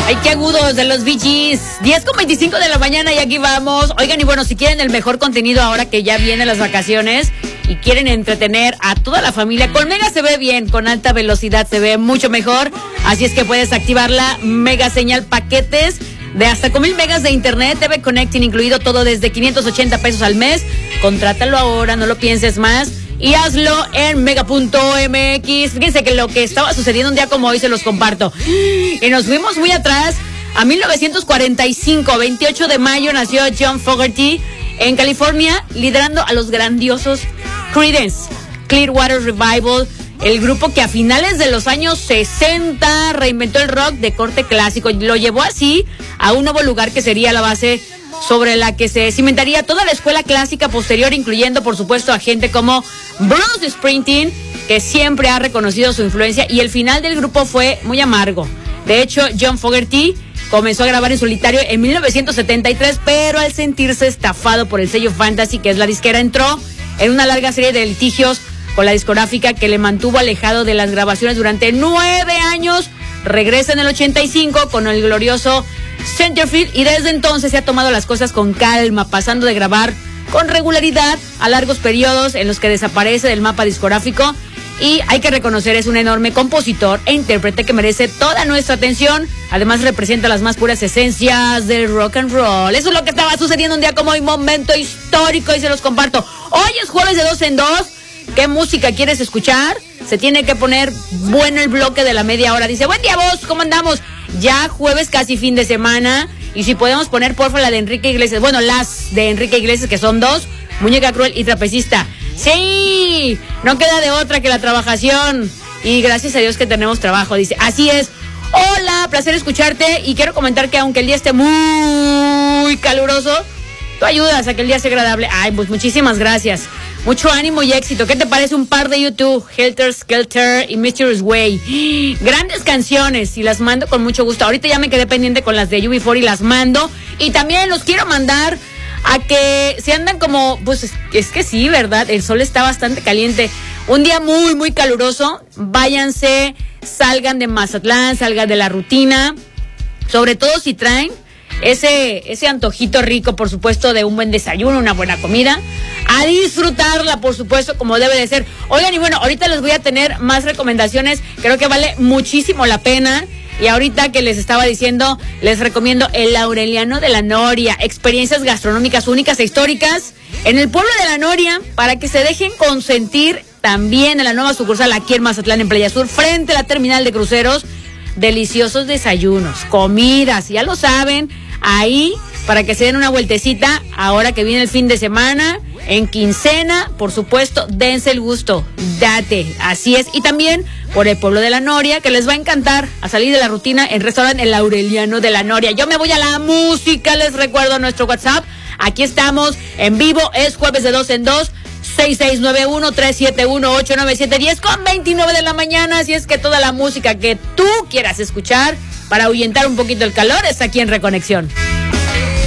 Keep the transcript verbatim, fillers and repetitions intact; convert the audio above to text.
Ay, qué agudos de los Bee Gees. diez con veinticinco de la mañana y aquí vamos. Oigan, y bueno, si quieren el mejor contenido ahora que ya vienen las vacaciones y quieren entretener a toda la familia, con Mega se ve bien, con alta velocidad se ve mucho mejor. Así es que puedes activar la Mega Señal, paquetes de hasta con mil megas de internet, T V Connecting incluido, todo desde quinientos ochenta pesos al mes. Contrátalo ahora, no lo pienses más. Y hazlo en mega punto m x. Fíjense que lo que estaba sucediendo un día como hoy se los comparto. Y nos fuimos muy atrás a mil novecientos cuarenta y cinco, veintiocho de mayo, nació John Fogerty en California, liderando a los grandiosos Creedence Clearwater Revival, el grupo que a finales de los años sesenta reinventó el rock de corte clásico. Lo llevó así a un nuevo lugar que sería la base sobre la que se cimentaría toda la escuela clásica posterior, incluyendo por supuesto a gente como Bruce Springsteen, que siempre ha reconocido su influencia, y el final del grupo fue muy amargo. De hecho, John Fogerty comenzó a grabar en solitario en mil novecientos setenta y tres, pero al sentirse estafado por el sello Fantasy, que es la disquera, entró en una larga serie de litigios con la discográfica que le mantuvo alejado de las grabaciones durante nueve años. Regresa en el ochenta y cinco con el glorioso Centerfield y desde entonces se ha tomado las cosas con calma, pasando de grabar con regularidad a largos periodos en los que desaparece del mapa discográfico. Y hay que reconocer, es un enorme compositor e intérprete que merece toda nuestra atención. Además representa las más puras esencias del rock and roll. Eso es lo que estaba sucediendo un día como hoy, momento histórico, y se los comparto. Hoy es jueves de dos en dos. ¿Qué música quieres escuchar? Se tiene que poner bueno el bloque de la media hora. Dice, buen día vos, ¿cómo andamos? Ya jueves, casi fin de semana. Y si podemos poner porfa la de Enrique Iglesias. Bueno, las de Enrique Iglesias, que son dos: Muñeca Cruel y Trapecista. Sí, no queda de otra que la trabajación. Y gracias a Dios que tenemos trabajo. Dice, así es. Hola, placer escucharte. Y quiero comentar que aunque el día esté muy caluroso, tú ayudas a que el día sea agradable. Ay, pues muchísimas gracias. Mucho ánimo y éxito. ¿Qué te parece un par de YouTube? Helter Skelter y Mysterious Way. Grandes canciones y las mando con mucho gusto. Ahorita ya me quedé pendiente con las de U B cuatro y las mando. Y también los quiero mandar a que se andan como, pues es, es que sí, ¿verdad? El sol está bastante caliente. Un día muy, muy caluroso. Váyanse, salgan de Mazatlán, salgan de la rutina. Sobre todo si traen ese, ese antojito rico, por supuesto, de un buen desayuno, una buena comida. A disfrutarla, por supuesto, como debe de ser. Oigan, y bueno, ahorita les voy a tener más recomendaciones. Creo que vale muchísimo la pena. Y ahorita que les estaba diciendo, les recomiendo el Aureliano de la Noria. Experiencias gastronómicas únicas e históricas en el pueblo de la Noria, para que se dejen consentir también en la nueva sucursal aquí en Mazatlán, en Playa Sur, frente a la terminal de cruceros. Deliciosos desayunos, comidas, ya lo saben, ahí para que se den una vueltecita ahora que viene el fin de semana, en quincena, por supuesto, dense el gusto, date, así es. Y también por el pueblo de la Noria, que les va a encantar a salir de la rutina en restaurante El Aureliano de la Noria. Yo me voy a la música, les recuerdo nuestro WhatsApp, aquí estamos en vivo, es jueves de dos en dos, seis seis nueve uno, tres siete uno, ocho nueve siete, diez con veintinueve de la mañana. Así es que toda la música que tú quieras escuchar para ahuyentar un poquito el calor está aquí en Reconexión.